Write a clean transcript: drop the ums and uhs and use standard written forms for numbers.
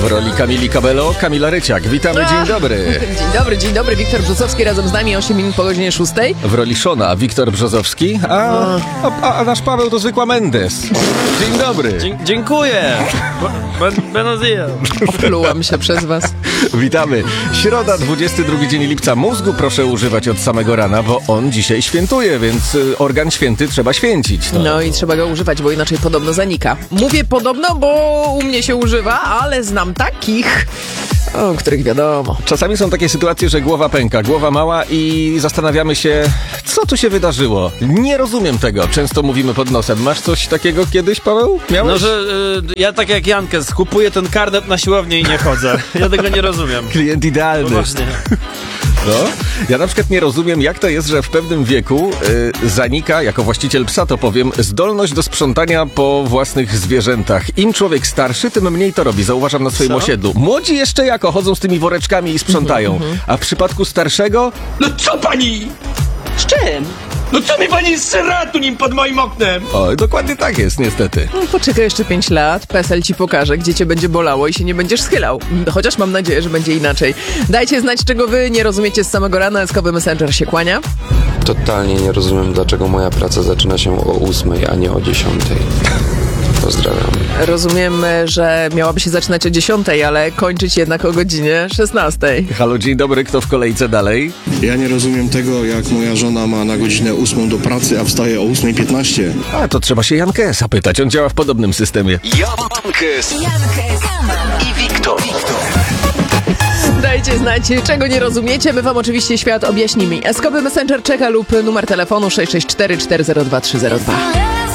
W roli Kamili Cabello, Kamila Ryciak. Witamy, dzień dobry. Dzień dobry. Wiktor Brzozowski razem z nami 8 minut po godzinie 6. W roli Szona Wiktor Brzozowski, a nasz Paweł to zwykła Mendes. Dzień dobry. Dziękuję. Buenos dias. Oplułam się przez was. Witamy. Środa, 22 dzień lipca. Mózgu proszę używać od samego rana, bo on dzisiaj świętuje, więc organ święty trzeba święcić. No i trzeba go używać, bo inaczej podobno zanika. Mówię podobno, bo u mnie się używa, ale znam takich, o których wiadomo. Czasami są takie sytuacje, że głowa pęka, głowa mała i zastanawiamy się, co tu się wydarzyło. Nie rozumiem tego. Często mówimy pod nosem. Masz coś takiego kiedyś, Paweł? Miałeś? No, że ja tak jak Jankes, kupuję ten karnet na siłownię i nie chodzę. Ja tego nie rozumiem. Klient idealny. No właśnie. No, ja na przykład nie rozumiem, jak to jest, że w pewnym wieku zanika, jako właściciel psa to powiem, zdolność do sprzątania po własnych zwierzętach. Im człowiek starszy, tym mniej to robi. Zauważam na swoim osiedlu. Młodzi jeszcze jako chodzą z tymi woreczkami i sprzątają. A w przypadku starszego... No co pani? Z czym? No co mi pani sra tu nim pod moim oknem? O, dokładnie tak jest, niestety. No, poczekaj jeszcze 5 lat, PESEL ci pokaże, gdzie cię będzie bolało i się nie będziesz schylał. Chociaż mam nadzieję, że będzie inaczej. Dajcie znać, czego wy nie rozumiecie z samego rana. Eskowy Messenger się kłania. Totalnie nie rozumiem, dlaczego moja praca zaczyna się o 8, a nie o 10. Pozdrawiam. Rozumiem, że miałaby się zaczynać o 10, ale kończyć jednak o godzinie 16. Halo, dzień dobry, kto w kolejce dalej? Ja nie rozumiem tego, jak moja żona ma na godzinę 8 do pracy, a wstaje o 8:15. A, to trzeba się Jankesa pytać, on działa w podobnym systemie. Jankes i Wiktor. Dajcie znać, czego nie rozumiecie. My wam oczywiście świat objaśnimy. Eskowy Messenger czeka lub numer telefonu 664 402 302.